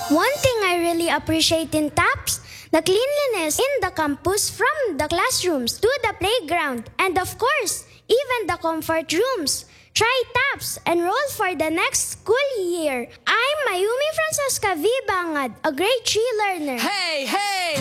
One thing I really appreciate in TAPS, the cleanliness in the campus from the classrooms to the playground, and of course, even the comfort rooms. Try TAPS, enroll for the next school year. I'm Mayumi Francesca V. Bangad, a grade 3 learner. Hey, hey!